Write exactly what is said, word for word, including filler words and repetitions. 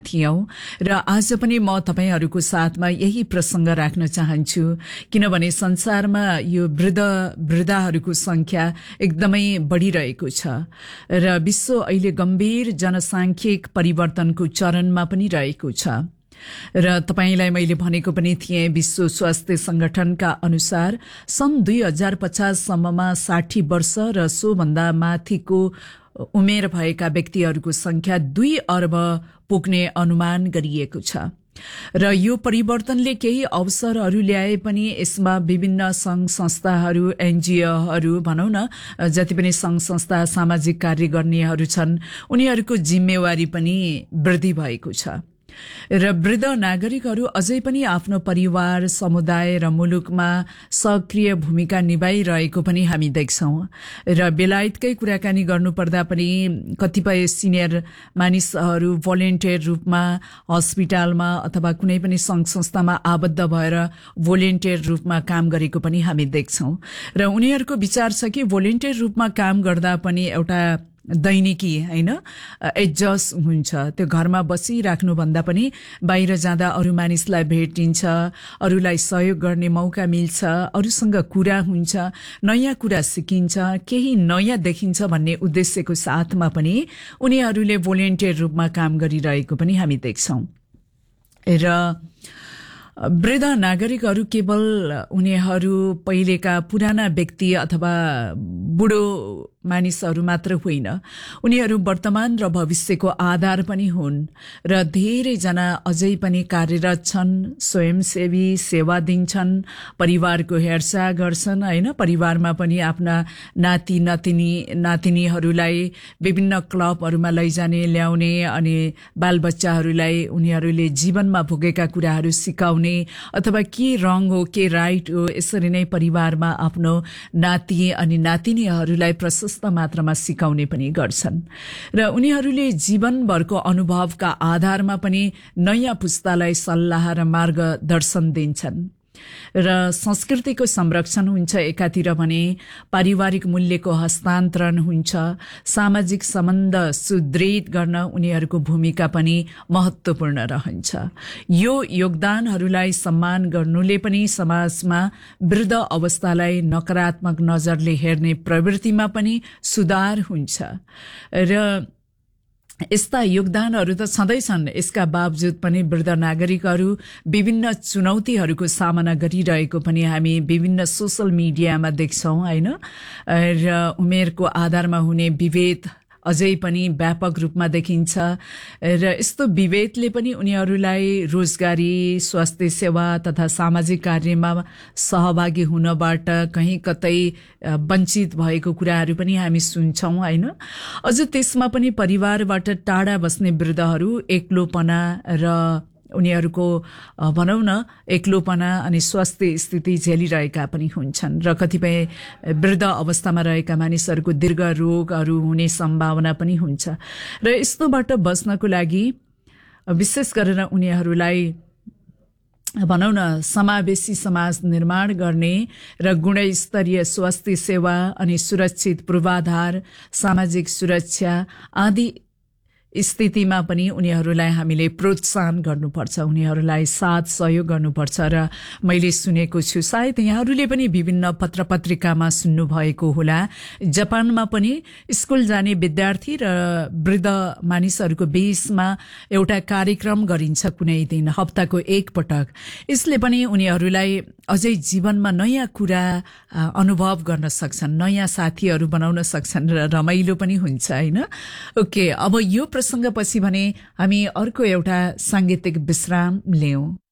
थियौं र आज पनि म तपाईहरूको साथमा यही प्रसंग राख्न चाहन्छु, किनभने संसारमा यो वृद्ध वृद्धाहरूको संख्या एकदमै बढ़िरहेको छ र विश्व अहिले गम्भीर जनसांख्यिक परिवर्तनको चरणमा पनि रहेको छ। र तपाईलाई मैले भनेको पनि थिएँ, विश्व स्वास्थ्य संगठनका अनुसार सन् दुई हजार पचास सम्ममा साठी वर्ष र सो भन्दा माथिको उमेर भएका व्यक्तिहरूको संख्या दुई अर्ब पुग्ने अनुमान गरिएको छ। र यो परिवर्तनले केही अवसरहरू ल्याए पनि यसमा विभिन्न संघ संस्थाहरू, एनजीओहरू भनौं न, जति पनि संघ संस्था सामाजिक कार्य गर्नेहरू छन्, उनीहरूको जिम्मेवारी पनि वृद्धि भएको छ। र वृद्ध नागरिकहरू अझै पनि आफ्नो परिवार, समुदाय र मुलुकमा सक्रिय भूमिका निभाइरहेको पनि हामी देख्छौं। र बेलायतकै कुराकानी गर्नुपर्दा पनि कतिपय सिनियर मानिसहरू भोलिन्टियर रूपमा अस्पतालमा अथवा कुनै पनि संघ संस्थामा आबद्ध भएर भोलिन्टियर रूपमा काम गरेको पनि हामी देख्छौं। र उनीहरूको विचार छ कि भोलिन्टियर रूपमा काम गर्दा पनि एउटा दैनिकी हैन एडजस्ट हुन्छ, त्यो घरमा बसिराख्नु भन्दा पनि बाहिर जाँदा अरू मानिसलाई भेटिन्छ, अरूलाई सहयोग गर्ने मौका मिल्छ, अरूसँग कुरा हुन्छ, नयाँ कुरा सिकिन्छ, केही नयाँ देखिन्छ भन्ने उद्देश्यको साथमा पनि उनीहरूले भोलिन्टियर रूपमा काम गरिरहेको पनि हामी देख्छौं। र वृद्ध नागरिकहरू केवल उनीहरू पहिलेका पुराना व्यक्ति अथवा बुढो मानिसहरू मात्र होइन, उनीहरू वर्तमान र भविष्यको आधार पनि हुन्। र धेरैजना अझै पनि कार्यरत छन्, स्वयंसेवी सेवा दिन्छन्, परिवारको हेरचाह गर्छन् हैन, परिवारमा पनि आफ्ना नाति नातिनी नातिनीहरूलाई विभिन्न क्लबहरूमा लैजाने ल्याउने अनि बालबच्चाहरूलाई उनीहरूले जीवनमा भोगेका कुराहरू सिकाउने अथवा के रङ हो के राइट हो, यसरी नै परिवारमा आफ्नो नाति अनि नातिनीहरूलाई प्रशस्त मात्रामा सिकाउने पनि गर्छन्। र उनीहरूले जीवनभरको अनुभवका आधारमा पनि नयाँ पुस्तालाई सल्लाह र मार्गदर्शन दिन्छन्। र संस्कृतिको संरक्षण हुन्छ एकातिर भने, पारिवारिक मूल्यको हस्तान्तरण हुन्छ, सामाजिक सम्बन्ध सुदृढ गर्न उनीहरूको भूमिका पनि महत्वपूर्ण रहन्छ। यो योगदानहरूलाई सम्मान गर्नुले पनि समाजमा वृद्ध अवस्थालाई नकारात्मक नजरले हेर्ने प्रवृत्तिमा पनि सुधार हुन्छ। र यस्ता योगदानहरू त छँदै छन्, यसका बावजुद पनि वृद्ध नागरिकहरू विभिन्न चुनौतीहरूको सामना गरिरहेको पनि हामी विभिन्न सोशल मिडियामा देख्छौं हैन। र उमेरको आधारमा हुने विभेद अझै पनि व्यापक रूपमा देखिन्छ र यस्तो विभेदले पनि उनीहरूलाई रोजगारी, स्वास्थ्य सेवा तथा सामाजिक कार्यमा सहभागी हुनबाट कहीं कतै वञ्चित भएको कुराहरू पनि हामी सुन्छौं हैन। अझ त्यसमा पनि परिवारबाट टाढा बस्ने वृद्धहरू एक्लोपना र उनीहरूको भनौं न एक्लोपना अनि स्वास्थ्य स्थिति झेलिरहेका पनि हुन्छन् र कतिपय वृद्ध अवस्थामा रहेका मानिसहरूको दीर्घ रोगहरू हुने सम्भावना पनि हुन्छ। र यस्तोबाट बच्नको लागि विशेष गरेर उनीहरूलाई भनौं न समावेशी समाज निर्माण गर्ने र गुणस्तरीय स्वास्थ्य सेवा अनि सुरक्षित पूर्वाधार, सामाजिक सुरक्षा आदि स्थितिमा पनि उनीहरूलाई हामीले प्रोत्साहन गर्नुपर्छ, उनीहरूलाई साथ सहयोग गर्नुपर्छ। र मैले सुनेको छु, सायद यहाँहरूले पनि विभिन्न पत्रपत्रिकामा सुन्नुभएको होला, जापानमा पनि स्कुल जाने विद्यार्थी र वृद्ध मानिसहरूको बीचमा एउटा कार्यक्रम गरिन्छ कुनै दिन, हप्ताको एक पटक। यसले पनि उनीहरूलाई अझै जीवनमा नयाँ कुरा अनुभव गर्न सक्छन्, नयाँ साथीहरू बनाउन सक्छन् र रमाइलो पनि हुन्छ हैन। ओके, अब यो प्रसंगपछि भने हामी अर्को एउटा सांगीतिक विश्राम लियौं।